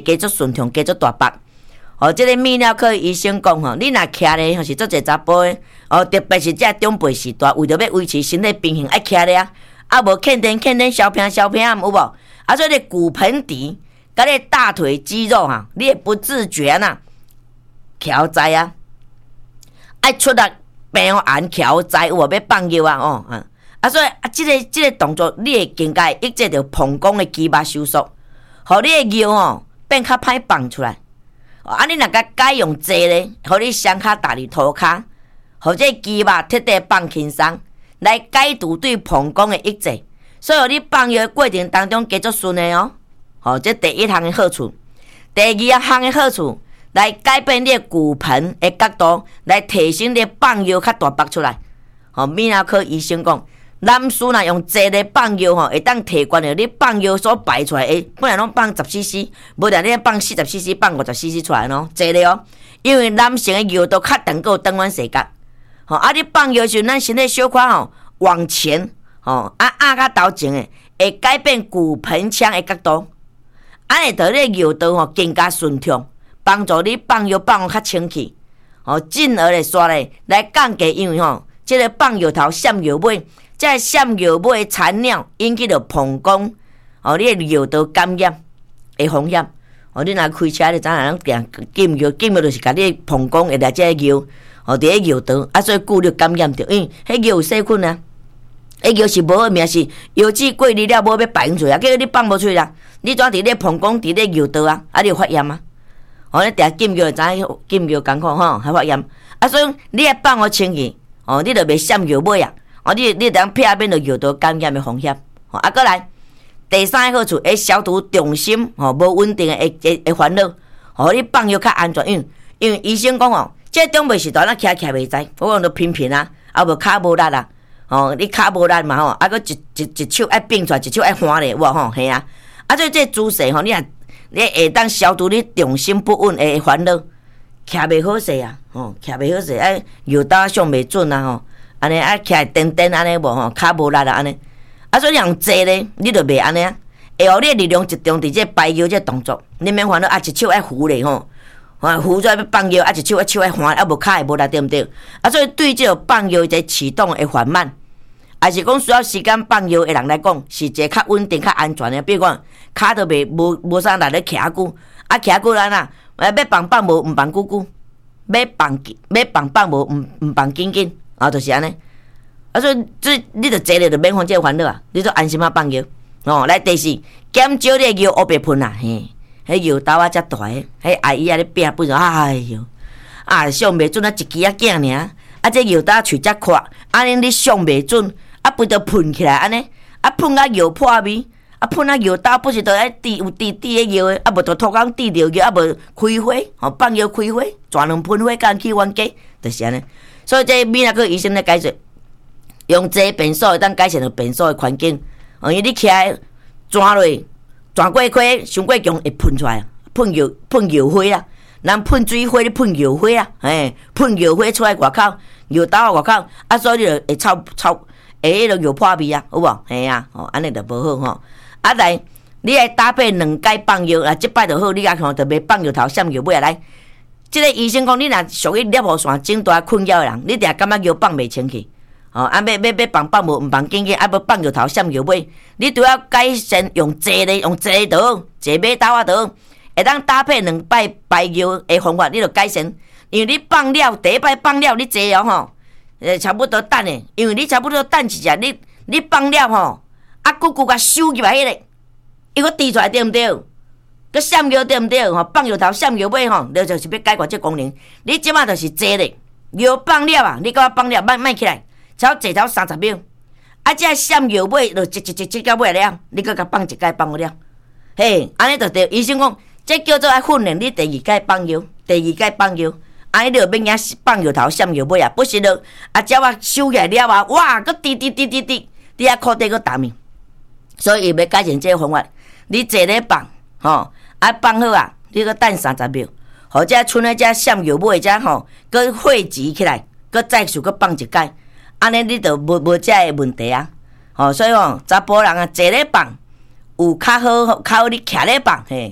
加足顺畅，加足大腹。这个泌尿科医生讲你若徛咧是足侪查甫的特别是这长辈时代，为着要维持身体平衡，爱徛咧无欠点小平有无？所以你骨盆底甲你大腿肌肉你不自觉调在爱出力平安调在有无要放尿所以这个动作你会更加抑制着膀胱的肌肉收缩，互你的尿变较歹放出来。你若甲改用坐咧，互你双脚踏伫涂骹，互这肌肉彻底放轻松，来解除对膀胱的抑制。所以你放尿的过程当中加足顺的这第一项的好处。第二项的好处，来改变你的骨盆的角度，来提升你放尿较大腹出来。泌尿科医生讲，男士若用坐咧放尿会当提悬着你放尿所排出来的，本来拢放10cc， 无定你放40cc， 放50cc 出来坐咧因为男性的尿道较长，还有长弯细角。你放尿时，咱身体小可往前压较头前的，会改变骨盆腔的角度，会导你尿道更加顺畅，帮助你放尿放较清气。进而来降低，因为这个放尿头闪尿尾，这闪尿尾的残尿引起着膀胱你的尿道感染的风险。你若开车，你知影人禁尿就是甲你膀胱会来这尿伫咧尿道所以顾虑感染着，因为迄尿有细菌迄尿是无好命，是药剂过滤了无要排出来结果你放无出来你怎伫咧膀胱伫咧尿道你有发炎你定禁尿知影禁尿艰苦还发炎所以你要放好清气你就袂闪尿尾你当避免着尿道感染的风险过来第三个好处会消除重心无稳定的烦恼你放尿较安全，因为医生讲这长辈时代咱徛袂知，我讲着偏无骹无力你骹无力嘛搁一手爱并出来，一手爱翻咧有无嘿所以这姿势你会当消除你重心不稳的烦恼，徛袂好势徛袂好势尿道上袂准安尼徛颠安尼无骹无力安尼所以你用坐咧，你就袂安尼会互你的力量集中伫这排尿这动作，你免烦恼一手爱扶咧扶出来要放尿一手爱翻无骹会无力对不对所以对这个放尿的启动会缓慢，还是讲需要时间放尿的人来讲，是一个较稳定较安全的。比如讲骹都袂无啥力咧徛久徛久咱要放无毋放久久，要放无毋放紧紧就是安尼所以你就坐咧就免烦这个烦恼你就安心放尿来第四，减少你的尿乌白喷迄尿道遮大个，迄阿姨咧拼不着，哎哟上袂准一支囝尔这尿道喙遮宽，安尼你上袂准不着喷起来安尼喷到尿破味喷到尿道不是着爱有滴的尿的无着脱工滴着尿无开花放尿开花全能喷花干去冤家就是安尼。所以这泌尿科医生咧解释，用这便所会当改善着便所的环境因为你徛转落转过开伤过强会喷出来喷尿花咱喷水花你喷尿花喷尿花出来外口尿道外口所以你就会臭迄个尿破味有无嘿安尼就无好来你来搭配2摆放尿这摆就好，你就袂放尿头闪尿尾来。这个医生讲，你若属于尿路线整大困扰的人，你定感觉尿放袂清气要放无毋放紧紧要放尿头闪尿尾，你都要改善用坐咧倒坐马刀倒会当搭配2摆排尿的方法，你就改善。因为你放了第一摆放了你坐差不多等的，因为你差不多等一下你放了久久甲收入来迄个伊搁滴出来对毋对？搁闪尿对毋对？放尿头闪尿尾你就是要解决这功能。你即马就是坐咧，尿放了你甲我放了莫起来，才坐头30秒。这闪尿尾就一到尾了，你搁甲放一摆放了，安尼就对。医生讲，这叫做爱训练你第二摆放尿，安尼就免惊放尿头闪尿尾不是了只我收起来了哇，搁滴，你裤底搁澹所以要改善这个方法，你坐咧放放好你搁等30秒，或者剩的这闪尿尾搁汇集起来，搁再次搁放一摆，安尼你就无这个问题所以查甫人坐咧放有较好你徛咧放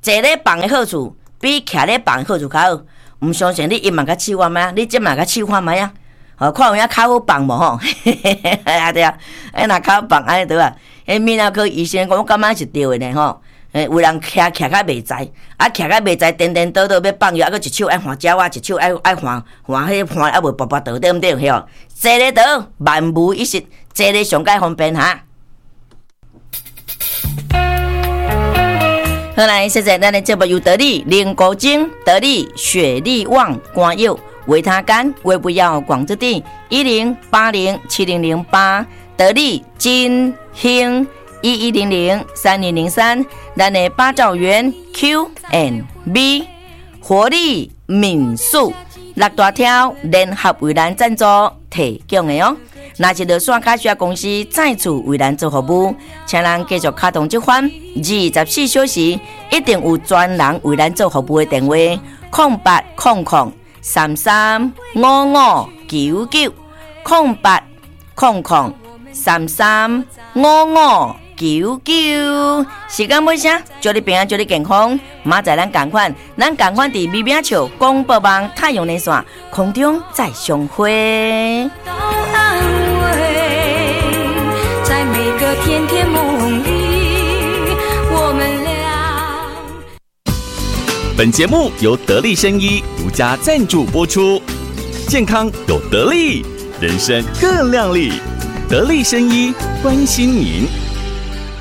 坐咧房的好处比徛咧房的好处较好。毋相信你伊嘛甲试看觅，你即嘛甲试看觅啊？看有影较好放无吼？啊对啊，若较好放安尼对啊？泌尿科医生讲，我感觉是对的呢吼。有人徛较袂知，徛较袂知，颠颠倒倒要放药，一手爱换鸟啊，一手爱换迄换啊，无拔拔倒，对毋对？吼，坐咧倒万无一失，坐咧上介方便哈。好来，现在咱的节目由得力灵骨精、得力血力旺、肝药、维他肝、胃不要广之地10807008，得力金兴11003203，咱的八兆元 Q&B 活力民宿六大条联合为咱赞助提供的哦。若是落线卡需要公司再次为咱做服务，请咱继续卡通这款24小时一定有专人为咱做服务的电话0800335599 0800335599。时间尾声，祝你平安，祝你健康。明仔咱同款伫美美笑广播网太阳连线空中再相会。在每个甜甜梦里，我们俩。 本节目由得力生医独家赞助播出，健康有得力，人生更亮丽。得力生医关心您。